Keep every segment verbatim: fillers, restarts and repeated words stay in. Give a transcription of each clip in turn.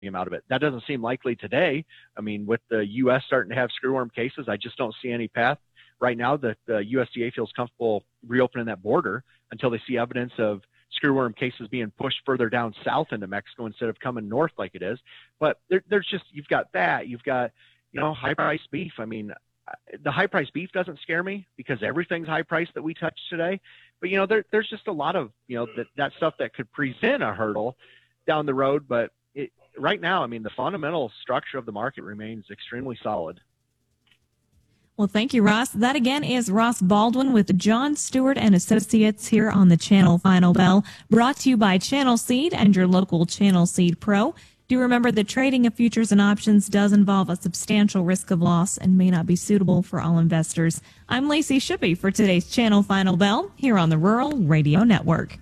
him out of it. That doesn't seem likely today. I mean, with the U S starting to have screwworm cases, I just don't see any path right now that the U S D A feels comfortable reopening that border until they see evidence of screwworm cases being pushed further down south into Mexico instead of coming north like it is. But there, there's just, you've got that, you've got, you know, high priced beef. I mean, the high priced beef doesn't scare me because everything's high priced that we touch today. But, you know, there, there's just a lot of, you know, that, that stuff that could present a hurdle down the road. But it, right now, I mean, the fundamental structure of the market remains extremely solid. Well, thank you, Ross. That again is Ross Baldwin with John Stewart and Associates here on the Channel Final Bell, brought to you by Channel Seed and your local Channel Seed Pro. Do remember that trading of futures and options does involve a substantial risk of loss and may not be suitable for all investors. I'm Lacey Shippey for today's Channel Final Bell here on the Rural Radio Network.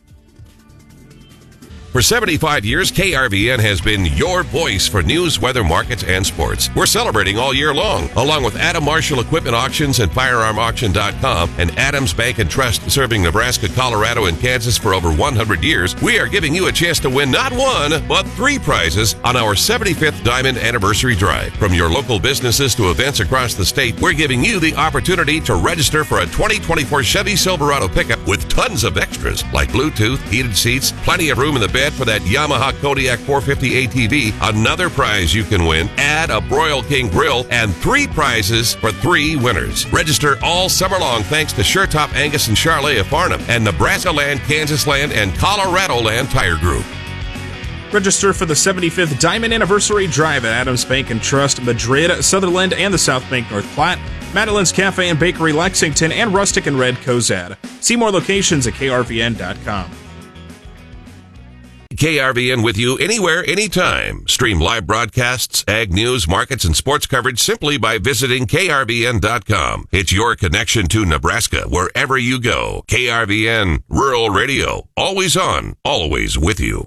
For seventy-five years, K R V N has been your voice for news, weather, markets, and sports. We're celebrating all year long, along with Adam Marshall Equipment Auctions and Firearm Auction dot com and Adams Bank and Trust, serving Nebraska, Colorado, and Kansas for over one hundred years. We are giving you a chance to win not one, but three prizes on our seventy-fifth Diamond Anniversary Drive. From your local businesses to events across the state, we're giving you the opportunity to register for a twenty twenty-four Chevy Silverado pickup with tons of extras like Bluetooth, heated seats, plenty of room in the bed for that Yamaha Kodiak four fifty A T V. Another prize you can win, add a Broil King grill, and three prizes for three winners. Register all summer long thanks to SureTop Angus and Charlet of Farnham and Nebraska Land, Kansas Land, and Colorado Land Tire Group. Register for the seventy-fifth Diamond Anniversary Drive at Adams Bank and Trust, Madrid, Sutherland, and the South Bank North Platte, Madeline's Cafe and Bakery, Lexington, and Rustic and Red, Cozad. See more locations at K R V N dot com. K R V N with you anywhere, anytime. Stream live broadcasts, ag news, markets, and sports coverage simply by visiting K R V N dot com. It's your connection to Nebraska wherever you go. K R V N, Rural Radio, always on, always with you.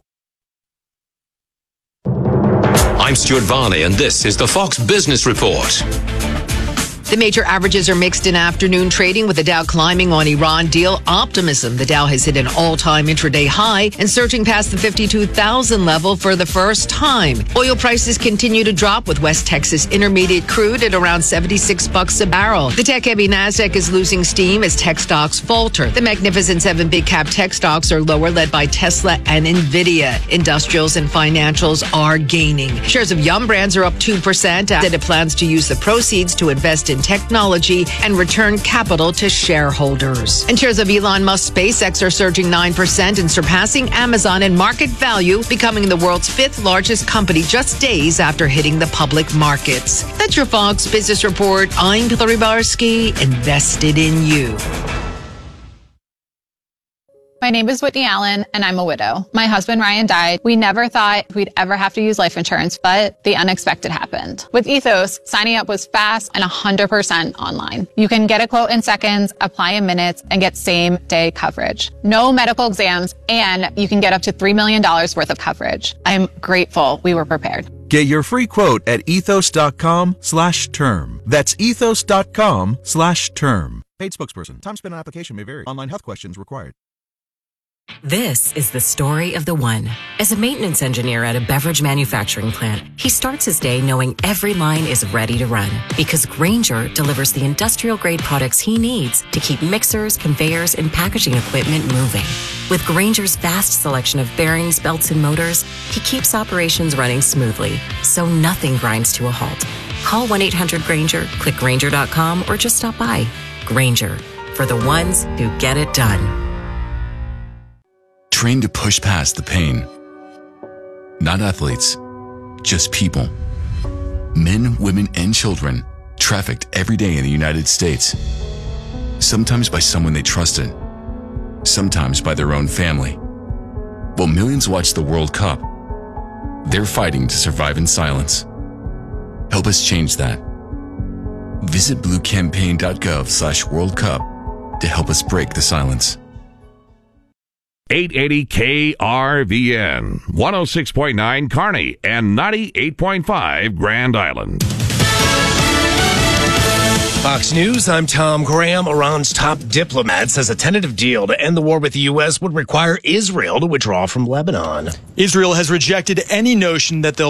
I'm Stuart Varney, and this is the Fox Business Report. The major averages are mixed in afternoon trading, with the Dow climbing on Iran deal optimism. The Dow has hit an all-time intraday high and surging past the fifty-two thousand level for the first time. Oil prices continue to drop, with West Texas Intermediate crude at around seventy-six bucks a barrel. The tech-heavy Nasdaq is losing steam as tech stocks falter. The Magnificent Seven big-cap tech stocks are lower, led by Tesla and Nvidia. Industrials and financials are gaining. Shares of Yum Brands are up two percent, as it plans to use the proceeds to invest in technology and return capital to shareholders. And shares of Elon Musk's SpaceX are surging nine percent and surpassing Amazon in market value, becoming the world's fifth largest company just days after hitting the public markets. That's your Fox Business Report. I'm Hillary Barsky, invested in you. My name is Whitney Allen, and I'm a widow. My husband, Ryan, died. We never thought we'd ever have to use life insurance, but the unexpected happened. With Ethos, signing up was fast and one hundred percent online. You can get a quote in seconds, apply in minutes, and get same-day coverage. No medical exams, and you can get up to three million dollars worth of coverage. I'm grateful we were prepared. Get your free quote at ethos.com slash term. That's ethos.com slash term. Paid spokesperson. Time spent on application may vary. Online health questions required. This is the story of the one. As a maintenance engineer at a beverage manufacturing plant, he starts his day knowing every line is ready to run, because Grainger delivers the industrial-grade products he needs to keep mixers, conveyors, and packaging equipment moving. With Grainger's vast selection of bearings, belts, and motors, he keeps operations running smoothly, so nothing grinds to a halt. Call one eight hundred Grainger, click Grainger dot com, or just stop by. Grainger, for the ones who get it done. Trained to push past the pain. Not athletes, just people. Men, women, and children trafficked every day in the United States. Sometimes by someone they trusted, sometimes by their own family. While millions watch the World Cup, they're fighting to survive in silence. Help us change that. Visit bluecampaign.gov slash World Cup to help us break the silence. eight eighty K R V N, one oh six point nine Kearney, and ninety-eight point five Grand Island. Fox News, I'm Tom Graham. Iran's top diplomat says a tentative deal to end the war with the U S would require Israel to withdraw from Lebanon. Israel has rejected any notion that they'll